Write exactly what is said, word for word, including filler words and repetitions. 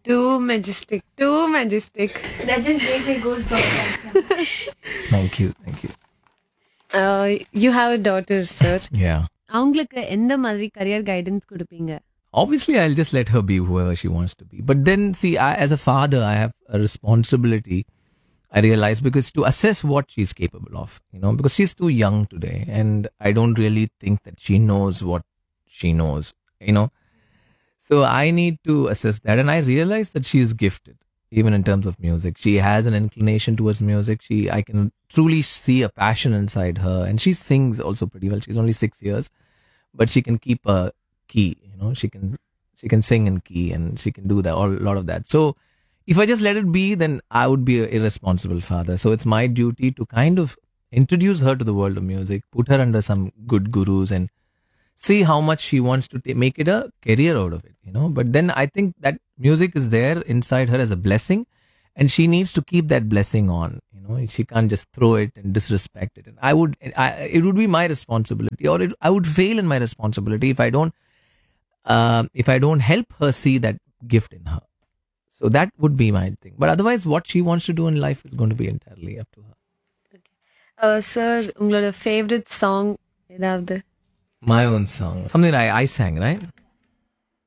Too majestic, too majestic. That just gave me goosebumps. Thank you, thank you. Uh, you have a daughter, sir. Yeah. அவங்களுக்கு எந்த மாதிரி career guidance கொடுப்பீங்க? Obviously, I'll just let her be whoever she wants to be. But then, see, I, as a father, I have a responsibility, I realize, because to assess what she's capable of, you know, because she's too young today, and I don't really think that she knows what she knows, you know. So I need to assess that, and I realize that she is gifted, even in terms of music. She has an inclination towards music. She, I can truly see a passion inside her, and she sings also pretty well. She's only six years, but she can keep a key, you know. She can she can sing in key, and she can do that, all, a lot of that. So if I just let it be, then I would be an irresponsible father. So it's my duty to kind of introduce her to the world of music, put her under some good gurus, and see how much she wants to ta- make it a career out of it, you know. But then I think that music is there inside her as a blessing, and she needs to keep that blessing on, you know. She can't just throw it and disrespect it. And I would, I, it would be my responsibility, or it, I would fail in my responsibility if I don't, uh, if I don't help her see that gift in her. So that would be my thing. But otherwise, what she wants to do in life is going to be entirely up to her. Uh, sir, உங்களோட favourite song ஏதாவது? My own song, something I, I sang, right?